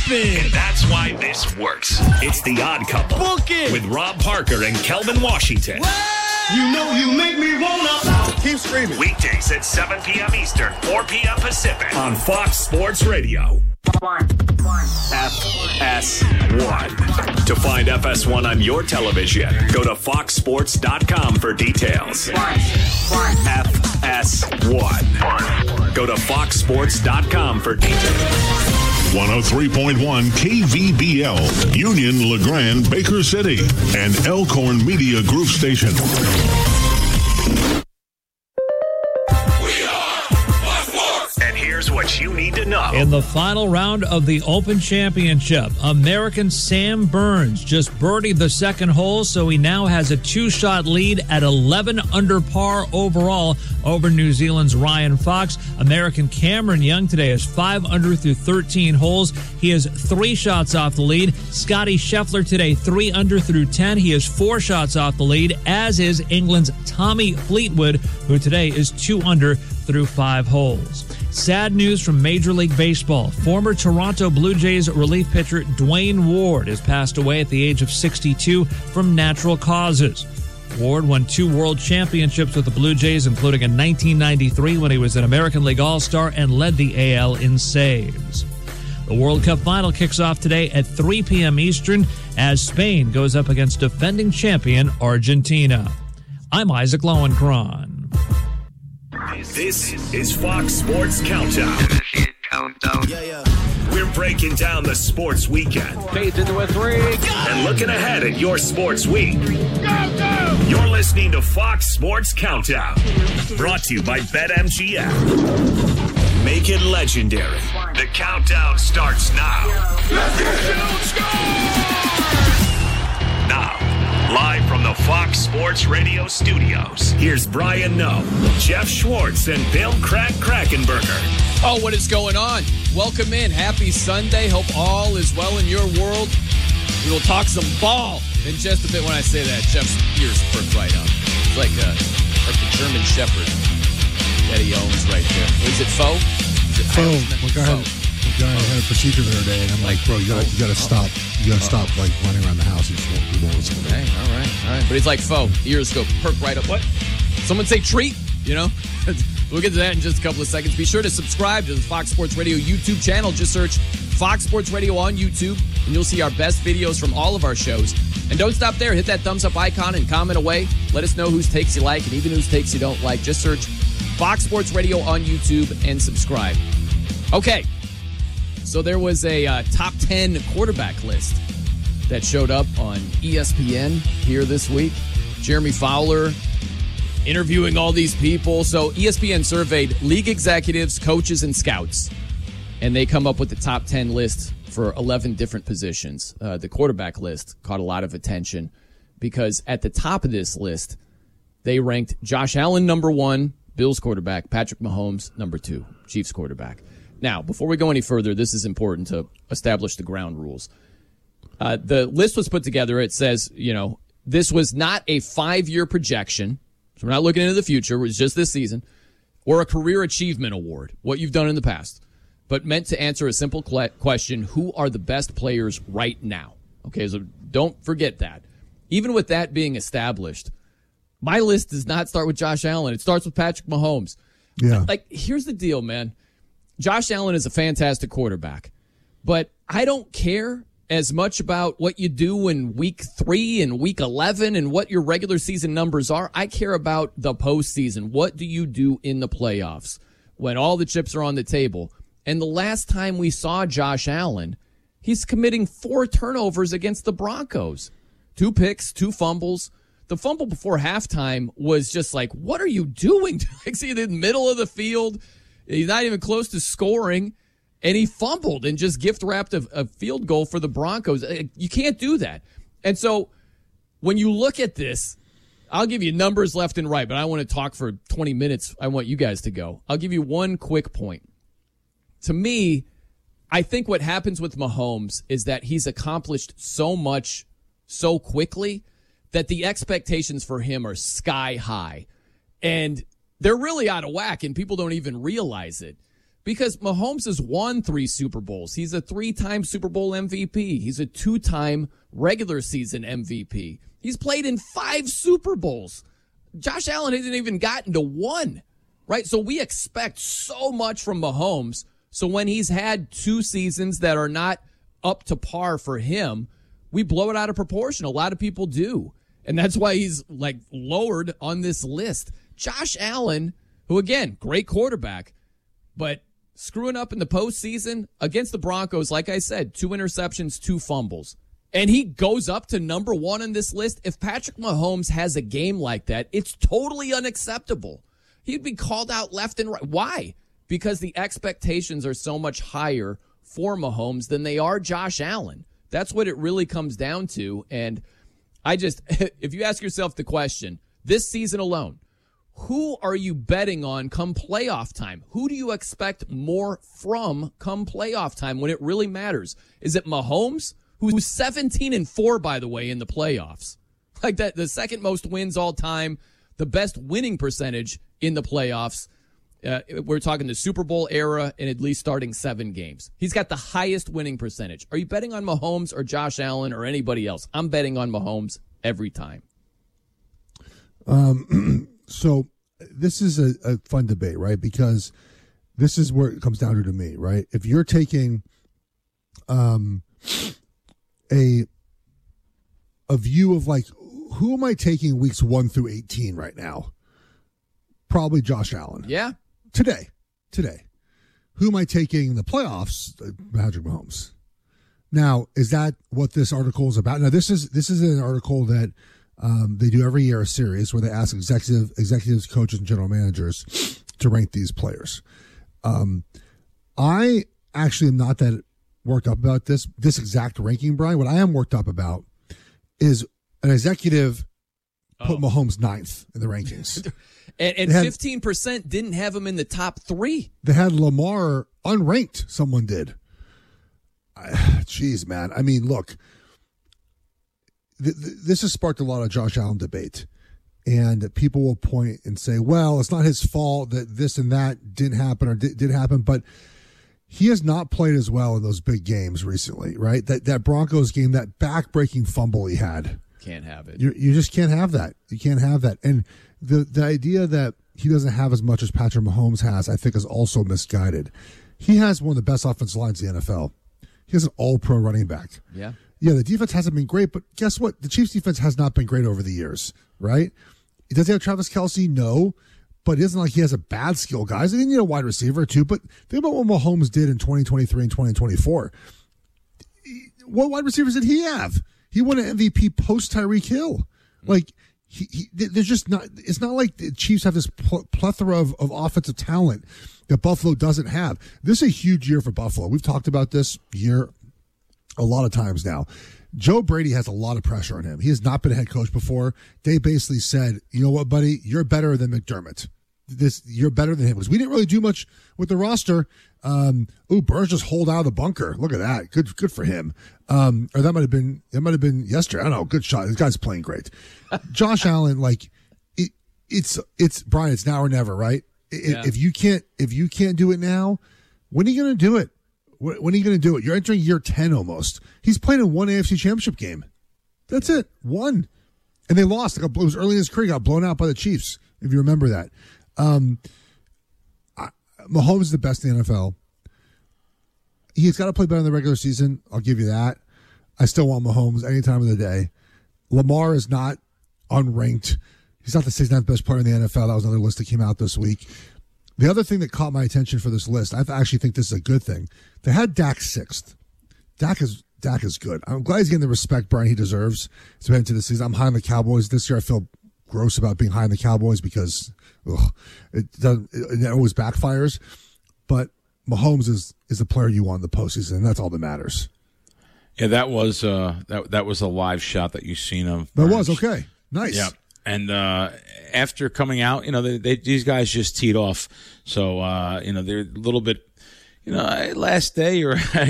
happen. And that's why this works. It's The Odd Couple. Book it. With Rob Parker and Kelvin Washington. You know you make me wanna. Keep screaming. Weekdays at 7 p.m. Eastern, 4 p.m. Pacific. On Fox Sports Radio. FS1. To find FS1 on your television, go to foxsports.com for details. FS1. Go to foxsports.com for details. 103.1 KVBL, Union, LeGrand, Baker City, and Elkhorn Media Group Station. And here's what you need to know. In the final round of the Open Championship, American Sam Burns just birdied the second hole, so he now has a 2-shot lead at 11 under par overall over New Zealand's Ryan Fox. American Cameron Young today is 5 under through 13 holes. He is 3 shots off the lead. Scotty Scheffler today 3 under through 10. He is 4 shots off the lead, as is England's Tommy Fleetwood, who today is 2 under through 5 holes. Sad news from Major League Baseball. Former Toronto Blue Jays relief pitcher Dwayne Ward has passed away at the age of 62 from natural causes. Ward won 2 world championships with the Blue Jays, including in 1993 when he was an American League All-Star and led the AL in saves. The World Cup final kicks off today at 3 p.m. Eastern as Spain goes up against defending champion Argentina. I'm Isaac Lowenkron. This is Fox Sports Countdown. We're breaking down the sports weekend. Fades into a 3. And looking ahead at your sports week. You're listening to Fox Sports Countdown. Brought to you by BetMGM. Make it legendary. The countdown starts now. Now, live from the Fox Sports Radio studios, here's Brian Noe, Jeff Schwartz, and Bill Krakenberger. Oh, what is going on? Welcome in. Happy Sunday. Hope all is well in your world. We will talk some ball in just a bit. When I say that, Jeff's ears perk right up. It's like the German Shepherd that he owns right there. Is it Faux? Faux. The guy had a procedure the other day, and I'm like, bro, you gotta stop. You gotta stop like running around the house. He won't listen. Okay, all right. But he's like Faux. Ears go perk right up. What? Someone say treat, you know? We'll get to that in just a couple of seconds. Be sure to subscribe to the Fox Sports Radio YouTube channel. Just search Fox Sports Radio on YouTube, and you'll see our best videos from all of our shows. And don't stop there. Hit that thumbs up icon and comment away. Let us know whose takes you like and even whose takes you don't like. Just search Fox Sports Radio on YouTube and subscribe. Okay, so there was a top 10 quarterback list that showed up on ESPN here this week. Jeremy Fowler interviewing all these people. So ESPN surveyed league executives, coaches, and scouts, and they come up with the top 10 list for 11 different positions. The quarterback list caught a lot of attention because at the top of this list, they ranked Josh Allen number 1, Bills quarterback, Patrick Mahomes number 2, Chiefs quarterback. Now, before we go any further, this is important to establish the ground rules. The list was put together. It says, this was not a 5-year projection. So we're not looking into the future. It was just this season. Or a career achievement award, what you've done in the past. But meant to answer a simple question, who are the best players right now? Okay, so don't forget that. Even with that being established, my list does not start with Josh Allen. It starts with Patrick Mahomes. Yeah. Here's the deal, man. Josh Allen is a fantastic quarterback. But I don't care as much about what you do in week 3 and week 11 and what your regular season numbers are. I care about the postseason. What do you do in the playoffs when all the chips are on the table? And the last time we saw Josh Allen, he's committing 4 turnovers against the Broncos. 2 picks, 2 fumbles. The fumble before halftime was just like, what are you doing? See, in the middle of the field, he's not even close to scoring. And he fumbled and just gift-wrapped a field goal for the Broncos. You can't do that. And so when you look at this, I'll give you numbers left and right, but I don't want to talk for 20 minutes. I want you guys to go. I'll give you one quick point. To me, I think what happens with Mahomes is that he's accomplished so much so quickly that the expectations for him are sky high. And they're really out of whack, and people don't even realize it. Because Mahomes has won 3 Super Bowls. He's a 3-time Super Bowl MVP. He's a 2-time regular season MVP. He's played in 5 Super Bowls. Josh Allen hasn't even gotten to 1, right? So we expect so much from Mahomes. So when he's had 2 seasons that are not up to par for him, we blow it out of proportion. A lot of people do. And that's why he's like lowered on this list. Josh Allen, who again, great quarterback, but screwing up in the postseason against the Broncos, like I said, 2 interceptions, 2 fumbles. And he goes up to number 1 on this list. If Patrick Mahomes has a game like that, it's totally unacceptable. He'd be called out left and right. Why? Because the expectations are so much higher for Mahomes than they are Josh Allen. That's what it really comes down to. And if you ask yourself the question, this season alone, who are you betting on come playoff time? Who do you expect more from come playoff time when it really matters? Is it Mahomes, who's 17-4, by the way, in the playoffs? Like that, the second most wins all time, the best winning percentage in the playoffs. We're talking the Super Bowl era and at least starting 7 games. He's got the highest winning percentage. Are you betting on Mahomes or Josh Allen or anybody else? I'm betting on Mahomes every time. So this is a fun debate, right? Because this is where it comes down to me, right? If you're taking a view of like, who am I taking weeks 1 through 18 right now? Probably Josh Allen. Yeah. Today. Who am I taking in the playoffs? Patrick Mahomes. Now, is that what this article is about? Now, this is an article that they do every year, a series where they ask executives, coaches, and general managers to rank these players. I actually am not that worked up about this exact ranking, Brian. What I am worked up about is an executive put Mahomes 9th in the rankings. And 15% didn't have him in the top 3. They had Lamar unranked. Someone did. Jeez, man. I mean, look, this has sparked a lot of Josh Allen debate. And people will point and say, well, it's not his fault that this and that didn't happen or did happen. But he has not played as well in those big games recently, right? That Broncos game, that back-breaking fumble he had. Can't have it. You just can't have that. You can't have that. And the idea that he doesn't have as much as Patrick Mahomes has, I think, is also misguided. He has one of the best offensive lines in the NFL. He has an all-pro running back. Yeah. Yeah, the defense hasn't been great, but guess what? The Chiefs' defense has not been great over the years, right? Does he have Travis Kelce? No. But it isn't like he has a bad skill, guys. He didn't need a wide receiver, too. But think about what Mahomes did in 2023 and 2024. What wide receivers did he have? He won an MVP post Tyreek Hill. Like, there's just not, it's not like the Chiefs have this plethora of offensive talent that Buffalo doesn't have. This is a huge year for Buffalo. We've talked about this year a lot of times now. Joe Brady has a lot of pressure on him. He has not been a head coach before. They basically said, you know what, buddy, you're better than McDermott. You're better than him, because we didn't really do much with the roster. Burns just holed out of the bunker. Look at that. Good for him. Or that might have been yesterday. I don't know. Good shot. This guy's playing great. Josh Allen, like it's Brian, it's now or never, right? Yeah. If you can't do it now, when are you going to do it? When are you going to do it? You're entering year 10 almost. He's played in 1 AFC Championship game. That's it. 1. And they lost. It was early in his career. Got blown out by the Chiefs, if you remember that. Mahomes is the best in the NFL. He's got to play better in the regular season. I'll give you that. I still want Mahomes any time of the day. Lamar is not unranked. He's not the 69th best player in the NFL. That was another list that came out this week. The other thing that caught my attention for this list, I actually think this is a good thing. They had Dak 6th. Dak is good. I'm glad he's getting the respect, Brian, he deserves to head into the season. I'm high on the Cowboys this year. I feel gross about being high on the Cowboys because it always backfires. But Mahomes is the player you want in the postseason, and that's all that matters. Yeah, that was that was a live shot that you seen of. That was okay. Nice. Yeah. And after coming out, these guys just teed off. So, they're a little bit, last day or